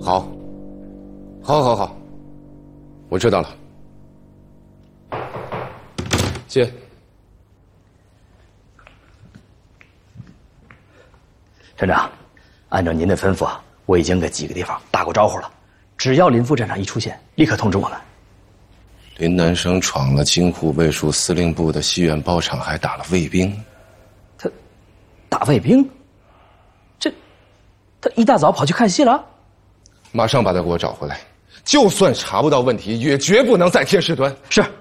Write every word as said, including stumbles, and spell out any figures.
好，好，好，好，我知道了。接。 站长，按照您的吩咐，我已经给几个地方打过招呼了，只要林副站长一出现，立刻通知我们。 林南生闯了京沪卫戍司令部的西苑包场，还打了卫兵。 他打卫兵？这，他一大早跑去看戏了？ 马上把他给我找回来，就算查不到问题，也绝不能再添事端。 是。